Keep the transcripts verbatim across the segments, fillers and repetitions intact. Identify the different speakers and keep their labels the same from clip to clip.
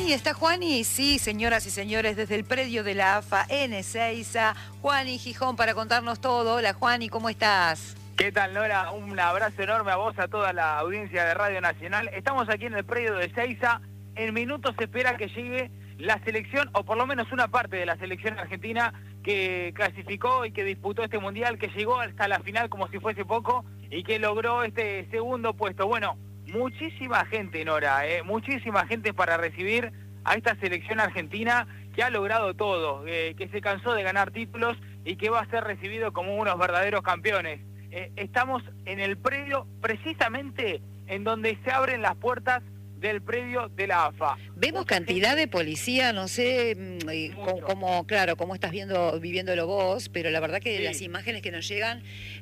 Speaker 1: Juani, ¿está Juani? Sí, señoras y señores, desde el predio de la A F A en Ezeiza, Juani Gijón para contarnos todo. Hola Juani, ¿cómo estás?
Speaker 2: ¿Qué tal, Nora? Un abrazo enorme a vos, a toda la audiencia de Radio Nacional. Estamos aquí en el predio de Ezeiza. En minutos se espera que llegue la selección, o por lo menos una parte de la selección argentina que clasificó y que disputó este mundial, que llegó hasta la final como si fuese poco y que logró este segundo puesto. Bueno, muchísima gente, Nora, eh, muchísima gente para recibir a esta selección argentina que ha logrado todo, eh, que se cansó de ganar títulos y que va a ser recibido como unos verdaderos campeones. Eh, estamos en el predio precisamente en donde se abren las puertas del predio de la A F A.
Speaker 1: Vemos Mucha cantidad gente... de policía, no sé cómo, cómo, claro, cómo estás viendo, viviéndolo vos, pero la verdad que sí, las imágenes que nos llegan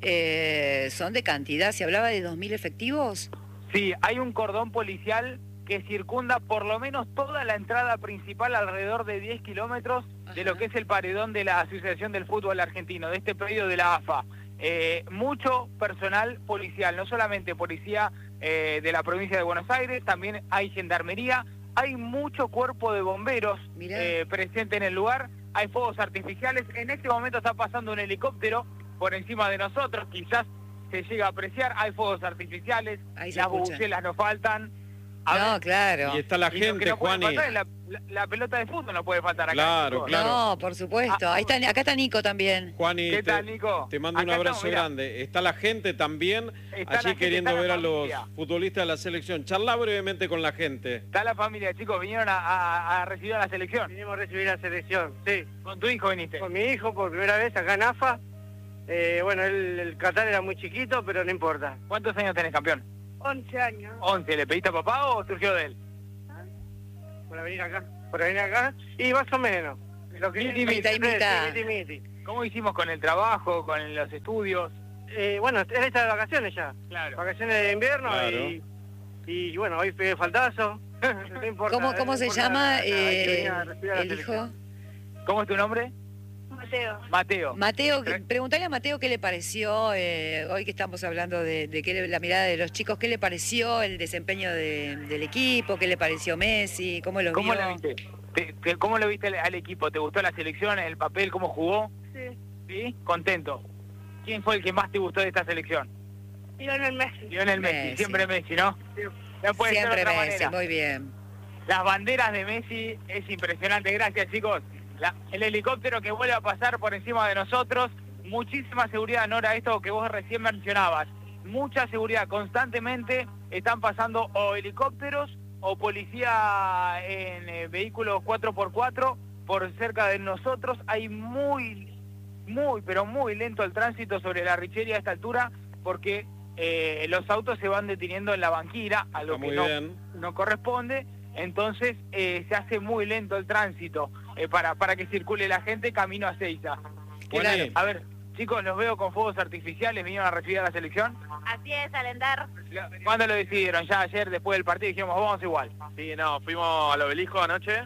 Speaker 1: eh, son de cantidad. ¿Se hablaba de dos mil efectivos?
Speaker 2: Sí, hay un cordón policial que circunda por lo menos toda la entrada principal, alrededor de diez kilómetros de lo que es el paredón de la Asociación del Fútbol Argentino, de este predio de la A F A. Eh, mucho personal policial, no solamente policía eh, de la provincia de Buenos Aires, también hay gendarmería, hay mucho cuerpo de bomberos eh, presente en el lugar, hay fuegos artificiales. En este momento está pasando un helicóptero por encima de nosotros, quizás se llega a apreciar, hay fuegos artificiales, las bubucelas no faltan. A
Speaker 1: no,
Speaker 2: ver,
Speaker 1: claro.
Speaker 3: Y está la
Speaker 2: y
Speaker 3: gente,
Speaker 2: no
Speaker 3: Juani.
Speaker 2: La, la, la pelota de fútbol no puede faltar acá.
Speaker 3: Claro, claro.
Speaker 1: No, por supuesto. Ahí está, acá está Nico también.
Speaker 3: Juani,
Speaker 2: ¿qué
Speaker 3: te,
Speaker 2: tal, Nico?
Speaker 3: Te mando
Speaker 2: acá
Speaker 3: un abrazo
Speaker 2: estamos,
Speaker 3: grande. Está la gente también,
Speaker 2: está
Speaker 3: allí
Speaker 2: gente,
Speaker 3: queriendo ver a los
Speaker 2: familia.
Speaker 3: futbolistas de la selección. Charlá brevemente con la gente.
Speaker 2: Está la familia, chicos, vinieron a, a, a recibir a la selección.
Speaker 4: Vinimos a recibir a la selección, sí.
Speaker 2: ¿Con tu hijo viniste?
Speaker 4: Con mi hijo por primera vez acá en A F A. Eh, bueno, el, el Qatar era muy chiquito, pero no importa.
Speaker 2: ¿Cuántos años tenés, campeón?
Speaker 4: once años.
Speaker 2: once. ¿Le pediste a papá o surgió de él?
Speaker 4: Por venir acá, por venir acá, y más o menos. Lo que
Speaker 1: miti, miti, miti,
Speaker 4: miti.
Speaker 2: ¿Cómo hicimos con el trabajo, con los estudios?
Speaker 4: Eh, bueno, es esta de vacaciones ya.
Speaker 2: Claro.
Speaker 4: Vacaciones de invierno.
Speaker 3: Claro.
Speaker 4: y, y bueno, hoy pegué faltazo. No importa,
Speaker 1: ¿Cómo, cómo
Speaker 4: no
Speaker 1: se
Speaker 4: importa
Speaker 1: llama
Speaker 4: nada,
Speaker 1: eh, el
Speaker 4: el
Speaker 1: hijo?
Speaker 2: ¿Cómo es tu nombre?
Speaker 5: Mateo.
Speaker 2: Mateo.
Speaker 1: Mateo, preguntale a Mateo qué le pareció, eh, hoy que estamos hablando de, de qué, la mirada de los chicos, qué le pareció el desempeño de, del equipo, qué le pareció Messi, cómo lo
Speaker 2: ¿Cómo
Speaker 1: vio.
Speaker 2: lo viste? ¿Te, te, ¿Cómo lo viste al, al equipo? ¿Te gustó la selección, el papel, cómo jugó?
Speaker 5: Sí.
Speaker 2: ¿Sí? Contento. ¿Quién fue el que más te gustó de esta selección?
Speaker 5: Lionel Messi.
Speaker 2: Lionel Messi,
Speaker 1: Messi.
Speaker 2: Siempre Messi, ¿no?
Speaker 5: Sí.
Speaker 2: No puede
Speaker 1: Siempre
Speaker 2: ser de otra
Speaker 1: Messi,
Speaker 2: manera.
Speaker 1: muy bien.
Speaker 2: Las banderas de Messi es impresionante. Gracias, chicos. La, el helicóptero que vuelve a pasar por encima de nosotros. Muchísima seguridad, Nora, esto que vos recién mencionabas. Mucha seguridad. Constantemente están pasando o helicópteros o policía en eh, vehículos cuatro por cuatro por cerca de nosotros. Hay muy, muy, pero muy lento el tránsito sobre la Richeria a esta altura porque eh, los autos se van deteniendo en la banquina, a lo
Speaker 3: Está
Speaker 2: que
Speaker 3: muy
Speaker 2: no,
Speaker 3: bien.
Speaker 2: no corresponde. Entonces eh, se hace muy lento el tránsito eh, para, para que circule la gente camino a Ezeiza.
Speaker 3: Juani.
Speaker 2: A ver, chicos, los veo con fuegos artificiales, vinieron a recibir a la selección.
Speaker 5: Así es, alentar.
Speaker 2: ¿Cuándo lo decidieron? Ya ayer, después del partido, dijimos, vamos igual.
Speaker 6: Sí, no, fuimos al Obelisco anoche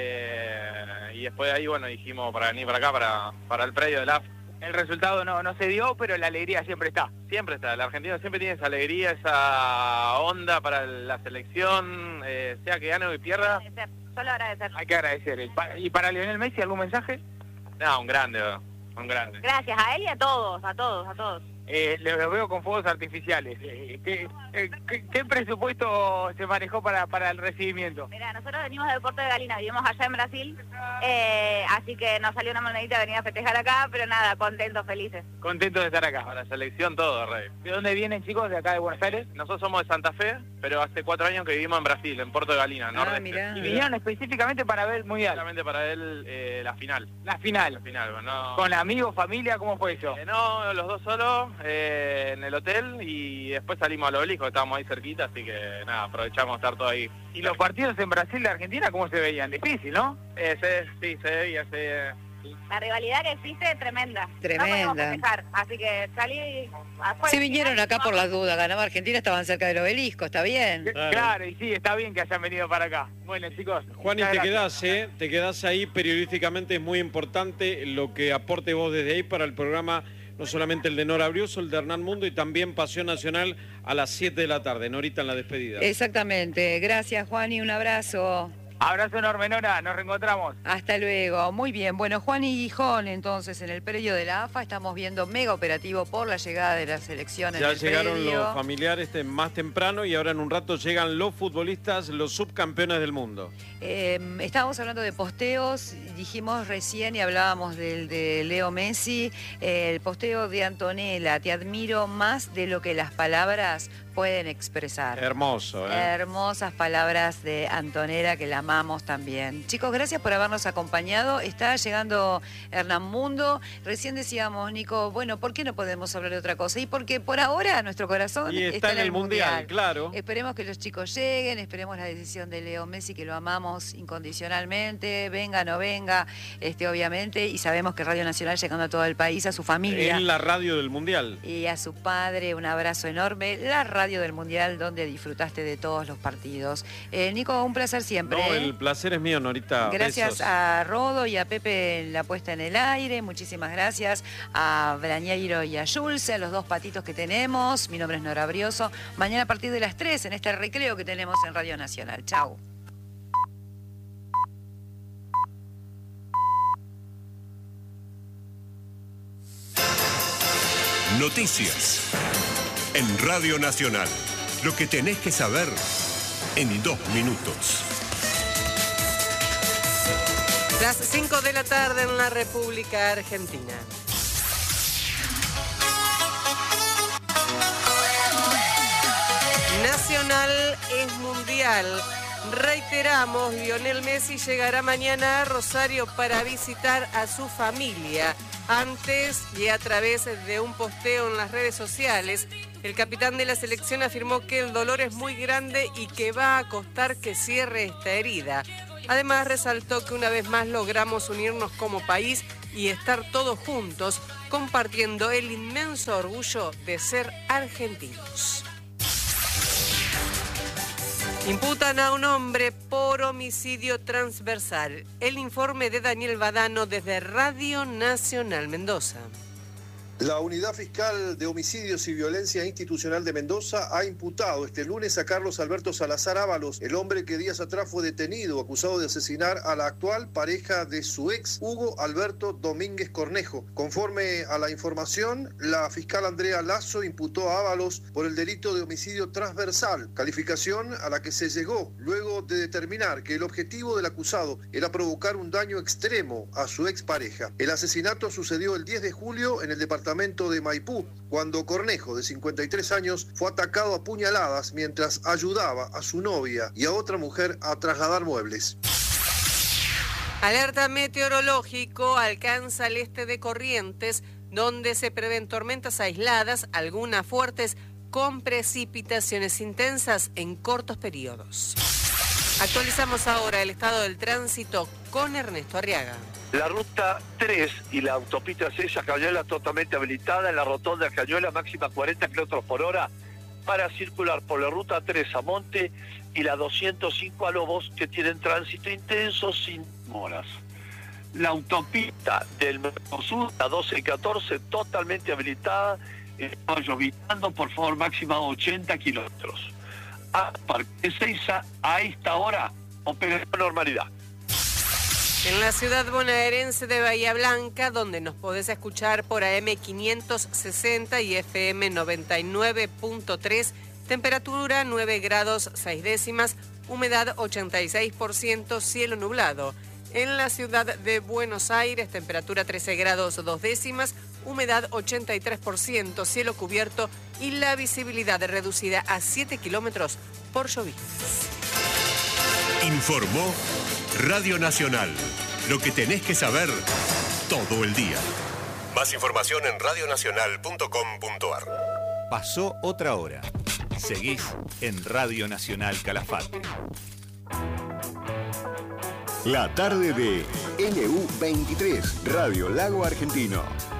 Speaker 6: eh, y después de ahí, bueno, dijimos para venir para acá, para, para el predio del A F A.
Speaker 2: El resultado no, no se dio, pero la alegría siempre está.
Speaker 6: Siempre está, el argentino siempre tiene esa alegría, esa onda para la selección, eh, sea que gane o que pierda.
Speaker 5: Agradecer, solo agradecer.
Speaker 2: Hay que agradecer. ¿Y para Lionel Messi algún mensaje?
Speaker 6: No, un grande, un grande.
Speaker 5: Gracias a él y a todos, a todos, a todos.
Speaker 2: Eh, los veo con fuegos artificiales. Eh, ¿qué, eh, qué, ¿Qué presupuesto se manejó para, para el recibimiento?
Speaker 5: Mira, nosotros venimos del Puerto de Galina, vivimos allá en Brasil, eh, así que nos salió una monedita venir a festejar acá, pero nada, contentos, felices.
Speaker 2: Contentos de estar acá.
Speaker 6: Para la selección todo, Rey.
Speaker 2: ¿De dónde vienen, chicos? ¿De acá de Buenos Aires?
Speaker 6: Nosotros somos de Santa Fe, pero hace cuatro años que vivimos en Brasil, en Puerto de Galina,
Speaker 1: Ah,
Speaker 6: nordeste.
Speaker 1: mirá.
Speaker 2: Y vinieron específicamente para ver el Mundial.
Speaker 6: Solamente para él eh, la final.
Speaker 2: La final.
Speaker 6: La final, bueno, no...
Speaker 2: ¿Con amigos, familia? ¿Cómo fue eso?
Speaker 6: Eh, no, los dos solos eh, en el hotel y después salimos al Obelisco, estábamos ahí cerquita, así que nada, aprovechamos de estar todo ahí.
Speaker 2: ¿Y los partidos en Brasil y Argentina cómo se veían? Difícil, ¿no?
Speaker 6: Eh, se, sí, se veía, se...
Speaker 5: La rivalidad que existe es tremenda.
Speaker 1: Tremenda.
Speaker 5: No podemos festejar, así que salí afuera.
Speaker 1: Si vinieron acá por las dudas, ganaba Argentina, estaban cerca del Obelisco, está bien.
Speaker 3: Claro.
Speaker 2: Claro, y sí, está bien que hayan venido para acá. Bueno, chicos.
Speaker 3: Juan, y
Speaker 2: muchas
Speaker 3: te
Speaker 2: gracias.
Speaker 3: quedás, ¿eh? Te quedás ahí periodísticamente, es muy importante lo que aporte vos desde ahí para el programa, no solamente el de Nora Briuso, el de Hernán Mundo y también Pasión Nacional a las siete de la tarde, Norita en la despedida.
Speaker 1: Exactamente. Gracias, Juani, un abrazo.
Speaker 2: Abrazo enorme, Nora, nos reencontramos.
Speaker 1: Hasta luego, muy bien. Bueno, Juan y Gijón, entonces, en el predio de la A F A estamos viendo mega operativo por la llegada de la selección en
Speaker 3: Ya
Speaker 1: el
Speaker 3: llegaron
Speaker 1: predio.
Speaker 3: los familiares más temprano y ahora en un rato llegan los futbolistas, los subcampeones del mundo.
Speaker 1: Eh, estábamos hablando de posteos, dijimos recién y hablábamos del de Leo Messi, eh, el posteo de Antonella, te admiro más de lo que las palabras pueden expresar.
Speaker 3: Hermoso, ¿eh?
Speaker 1: Hermosas palabras de Antonella, que la amamos también. Chicos, gracias por habernos acompañado. Está llegando Hernán Mundo. Recién decíamos, Nico, bueno, ¿por qué no podemos hablar de otra cosa? Y porque por ahora nuestro corazón
Speaker 3: y está,
Speaker 1: está
Speaker 3: en el mundial, mundial, claro.
Speaker 1: Esperemos que los chicos lleguen, esperemos la decisión de Leo Messi, que lo amamos incondicionalmente, venga o no venga, este, obviamente, y sabemos que Radio Nacional llegando a todo el país, a su familia.
Speaker 3: En la radio del mundial.
Speaker 1: Y a su padre, un abrazo enorme. La radio del mundial donde disfrutaste de todos los partidos. Eh, Nico, un placer siempre.
Speaker 3: No,
Speaker 1: ¿eh?
Speaker 3: el placer es mío, Norita.
Speaker 1: Gracias
Speaker 3: Besos.
Speaker 1: a Rodo y a Pepe en la puesta en el aire. Muchísimas gracias a Brañeiro y a Jules, a los dos patitos que tenemos. Mi nombre es Nora Brioso. Mañana a partir de las tres en este recreo que tenemos en Radio Nacional. Chau.
Speaker 7: Noticias en Radio Nacional. Lo que tenés que saber en dos minutos.
Speaker 8: Las cinco de la tarde en la República Argentina. Nacional es mundial. Reiteramos, Lionel Messi llegará mañana a Rosario para visitar a su familia. Antes y a través de un posteo en las redes sociales, el capitán de la selección afirmó que el dolor es muy grande y que va a costar que cierre esta herida. Además, resaltó que una vez más logramos unirnos como país y estar todos juntos, compartiendo el inmenso orgullo de ser argentinos. Imputan a un hombre por homicidio transversal. El informe de Daniel Badano desde Radio Nacional Mendoza.
Speaker 9: La Unidad Fiscal de Homicidios y Violencia Institucional de Mendoza ha imputado este lunes a Carlos Alberto Salazar Ábalos, el hombre que días atrás fue detenido, acusado de asesinar a la actual pareja de su ex, Hugo Alberto Domínguez Cornejo. Conforme a la información, la fiscal Andrea Lazo imputó a Ábalos por el delito de homicidio transversal, calificación a la que se llegó luego de determinar que el objetivo del acusado era provocar un daño extremo a su expareja. El asesinato sucedió el diez de julio en el departamento de Maipú, cuando Cornejo, de cincuenta y tres años, fue atacado a puñaladas mientras ayudaba a su novia y a otra mujer a trasladar muebles.
Speaker 8: Alerta meteorológico alcanza el este de Corrientes, donde se prevén tormentas aisladas, algunas fuertes, con precipitaciones intensas en cortos periodos. Actualizamos ahora el estado del tránsito con Ernesto Arriaga.
Speaker 10: La ruta tres y la autopista seis a Cañuelas totalmente habilitada, en la rotonda de Cañuelas máxima cuarenta kilómetros por hora para circular por la ruta tres a Monte y la doscientos cinco a Lobos, que tienen tránsito intenso sin demoras. La autopista del Mercosur, la doce y catorce, totalmente habilitada, está lloviznando, por favor, máxima ochenta kilómetros. A Parque Seiza, a esta hora, opera con normalidad.
Speaker 8: En la ciudad bonaerense de Bahía Blanca, donde nos podés escuchar por A M quinientos sesenta y F M noventa y nueve punto tres, temperatura nueve grados seis décimas, humedad ochenta y seis por ciento, cielo nublado. En la ciudad de Buenos Aires, temperatura trece grados dos décimas, humedad ochenta y tres por ciento, cielo cubierto y la visibilidad reducida a siete kilómetros por lloviznas.
Speaker 7: Informó Radio Nacional. Lo que tenés que saber todo el día. Más información en radio nacional punto com punto ar.
Speaker 11: Pasó otra hora. Seguís en Radio Nacional Calafate.
Speaker 12: La tarde de L U veintitrés, Radio Lago Argentino.